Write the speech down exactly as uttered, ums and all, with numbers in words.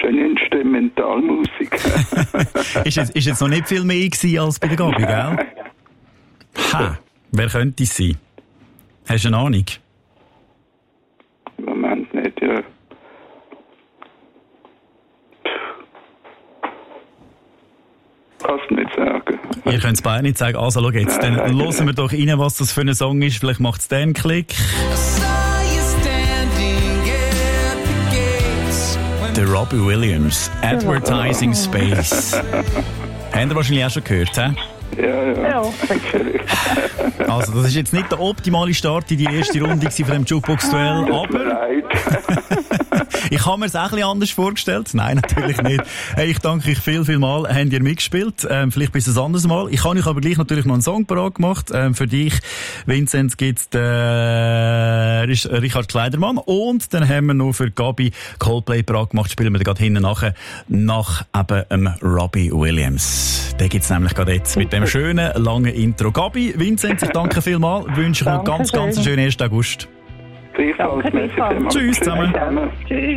schöne Instrumentalmusik. ist, jetzt, ist jetzt noch nicht viel mehr gewesen als bei der Gabi, gell? Ha, wer könnte es sein? Hast du eine Ahnung? Im Moment nicht, ja. Kannst du nicht sagen. Ihr könnt es beide nicht sagen. Also, schau jetzt, dann hören wir doch rein, was das für ein Song ist. Vielleicht macht es dann einen Klick. Der Robbie Williams, Advertising Space. Habt ihr wahrscheinlich auch schon gehört, hä? Ja, ja. Ja. Also, das ist jetzt nicht der optimale Start in die erste Runde von dem Jukebox-Duell, aber ich habe mir es auch ein bisschen anders vorgestellt. Nein, natürlich nicht. Hey, ich danke euch viel, viel mal. Habt ihr mitgespielt? Ähm, vielleicht bis ein anderes Mal. Ich habe euch aber gleich natürlich noch einen Song parat gemacht. Ähm, für dich, Vinzenz, gibt's den Richard Kleidermann. Und dann haben wir noch für Gabi Coldplay parat gemacht. Spielen wir gerade hinten nachher nach eben ähm, Robbie Williams. Den gibt's nämlich gerade jetzt mit dem schönen, langen Intro. Gabi, Vinzenz, ich danke vielmals. Wünsche euch noch ganz, ganz einen schönen ersten August. Gleichfalls. Danke, Merci vielmals. Tschüss zusammen. Tschüss.